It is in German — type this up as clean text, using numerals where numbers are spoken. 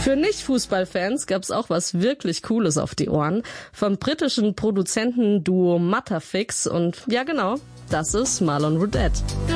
Für Nicht-Fußballfans gab's auch was wirklich Cooles auf die Ohren. Vom britischen Produzentenduo Matterfix und ja genau, das ist Marlon Roudette.